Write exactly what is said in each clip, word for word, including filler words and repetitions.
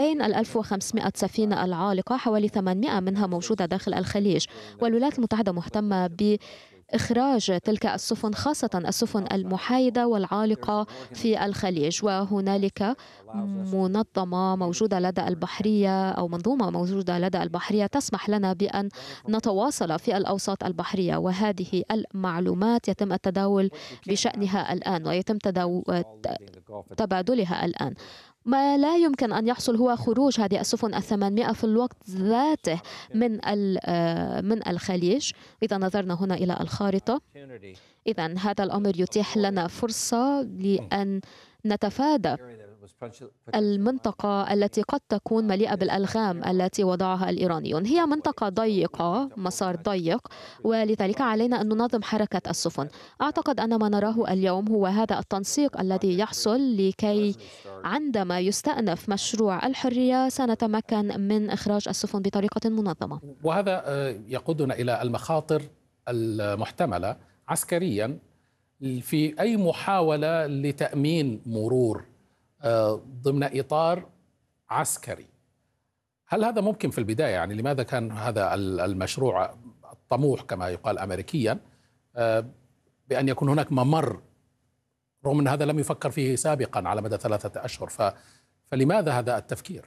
بين ال ألف وخمسمائة سفينة العالقة حوالي ثمانمائة منها موجودة داخل الخليج، والولايات المتحدة مهتمة بإخراج تلك السفن، خاصة السفن المحايدة والعالقة في الخليج. وهنالك منظمة موجودة لدى البحرية أو منظومة موجودة لدى البحرية تسمح لنا بأن نتواصل في الأوساط البحرية، وهذه المعلومات يتم التداول بشأنها الآن ويتم تداول تبادلها الآن. ما لا يمكن أن يحصل هو خروج هذه السفن الثمانمائة في الوقت ذاته من من الخليج. إذا نظرنا هنا إلى الخارطة، إذا هذا الأمر يتيح لنا فرصة لأن نتفادى المنطقة التي قد تكون مليئة بالألغام التي وضعها الإيرانيون. هي منطقة ضيقة، مسار ضيق، ولذلك علينا أن ننظم حركة السفن. أعتقد أن ما نراه اليوم هو هذا التنسيق الذي يحصل لكي عندما يستأنف مشروع الحرية سنتمكن من إخراج السفن بطريقة منظمة. وهذا يقودنا إلى المخاطر المحتملة عسكريا في أي محاولة لتأمين مرور ضمن إطار عسكري. هل هذا ممكن في البداية؟ يعني لماذا كان هذا المشروع الطموح كما يقال أمريكيا بأن يكون هناك ممر، رغم أن هذا لم يفكر فيه سابقا على مدى ثلاثة أشهر، ف... فلماذا هذا التفكير؟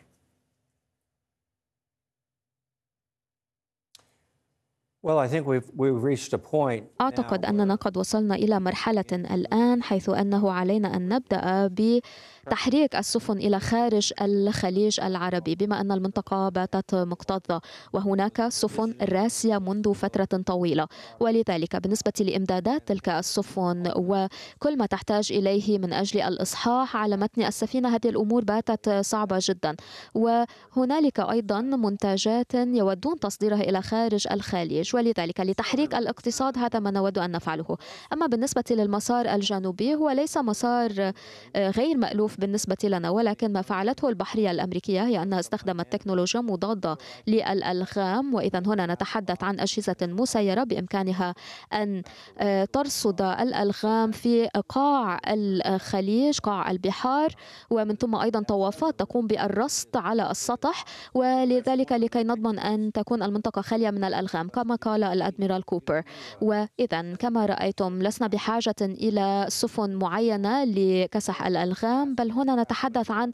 أعتقد أننا قد وصلنا إلى مرحلة الآن حيث أنه علينا أن نبدأ بتحريك السفن إلى خارج الخليج العربي، بما أن المنطقة باتت مكتظة وهناك سفن راسية منذ فترة طويلة. ولذلك بالنسبة لإمدادات تلك السفن وكل ما تحتاج إليه من أجل الإصحاح على متن السفينة، هذه الأمور باتت صعبة جدا. وهنالك أيضا منتجات يودون تصديرها إلى خارج الخليج، ولذلك لتحريك الاقتصاد هذا ما نود أن نفعله. أما بالنسبة للمسار الجنوبي هو ليس مسار غير مألوف بالنسبة لنا، ولكن ما فعلته البحرية الأمريكية هي أنها استخدمت تكنولوجيا مضادة للألغام. وإذا هنا نتحدث عن أجهزة مسيرة بإمكانها أن ترصد الألغام في قاع الخليج، قاع البحار، ومن ثم أيضا طوافات تقوم بالرصد على السطح، ولذلك لكي نضمن أن تكون المنطقة خالية من الألغام كما قال الأدميرال كوبر. وإذا كما رأيتم لسنا بحاجة إلى سفن معينة لكسح الألغام، بل هنا نتحدث عن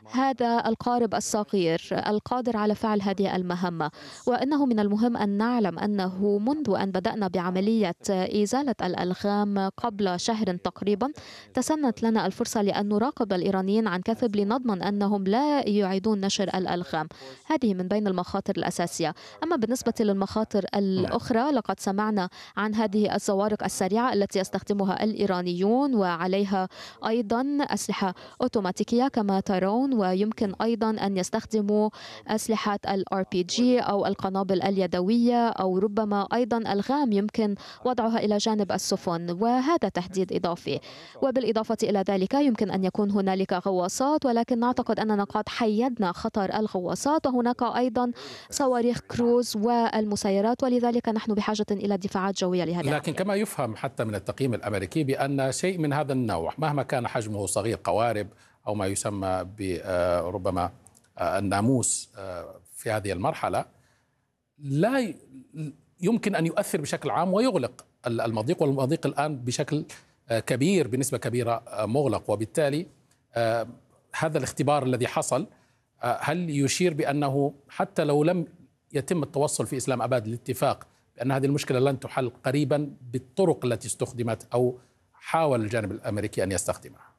هذا القارب الصغير القادر على فعل هذه المهمة. وإنه من المهم أن نعلم أنه منذ أن بدأنا بعملية إزالة الألغام قبل شهر تقريبا تسنت لنا الفرصة لأن نراقب الإيرانيين عن كثب لنضمن أنهم لا يعيدون نشر الألغام. هذه من بين المخاطر الأساسية. أما بالنسبة للمخاطر الأخرى لقد سمعنا عن هذه الزوارق السريعة التي يستخدمها الإيرانيون، وعليها أيضا أسلحة أوتوماتيكية كما ترون، ويمكن أيضا أن يستخدموا أسلحة ال آر بي جي أو القنابل اليدوية، أو ربما أيضا ألغام يمكن وضعها إلى جانب السفن، وهذا تهديد إضافي. وبالإضافة إلى ذلك يمكن أن يكون هنالك غواصات، ولكن نعتقد أننا قد حيدنا خطر الغواصات، وهناك أيضا صواريخ كروز والمسيرات، ولذلك نحن بحاجة إلى دفاعات جوية لهذا. لكن كما يفهم حتى من التقييم الأمريكي بأن شيء من هذا النوع مهما كان حجمه صغير، قوارب أو ما يسمى بربما الناموس في هذه المرحلة، لا يمكن أن يؤثر بشكل عام ويغلق المضيق، والمضيق الآن بشكل كبير بنسبة كبيرة مغلق. وبالتالي هذا الاختبار الذي حصل هل يشير بأنه حتى لو لم يتم التوصل في إسلام أباد للاتفاق بأن هذه المشكلة لن تحل قريبا بالطرق التي استخدمت أو حاول الجانب الأمريكي أن يستخدمها؟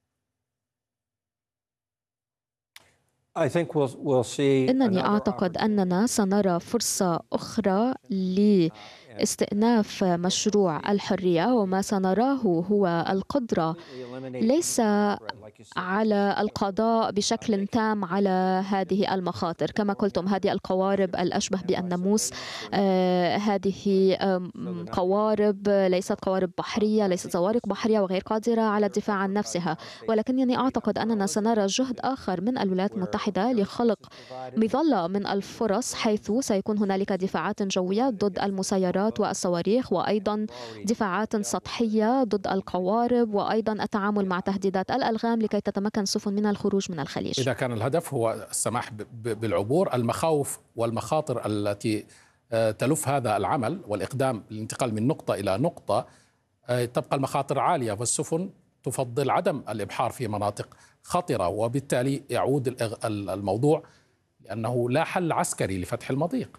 إنني أعتقد أننا سنرى فرصة أخرى لاستئناف مشروع الحرية، وما سنراه هو القدرة ليس على القضاء بشكل تام على هذه المخاطر. كما قلتم هذه القوارب الأشبه بالناموس، آه هذه آه قوارب ليست قوارب بحرية، ليست زوارق بحرية وغير قادرة على الدفاع عن نفسها. ولكنني أعتقد أننا سنرى جهد آخر من الولايات المتحدة لخلق مظلة من الفرص، حيث سيكون هنالك دفاعات جوية ضد المسيرات الطائرات والصواريخ، وأيضا دفاعات سطحية ضد القوارب، وأيضا التعامل مع تهديدات الألغام لكي تتمكن السفن من الخروج من الخليج. إذا كان الهدف هو السماح بالعبور، المخاوف والمخاطر التي تلف هذا العمل والإقدام للانتقال من نقطة إلى نقطة تبقى المخاطر عالية، والسفن تفضل عدم الإبحار في مناطق خطرة، وبالتالي يعود الموضوع لأنه لا حل عسكري لفتح المضيق.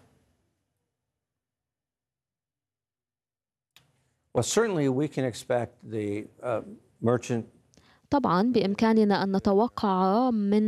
Well, certainly we can expect the uh, merchant طبعا بإمكاننا أن نتوقع من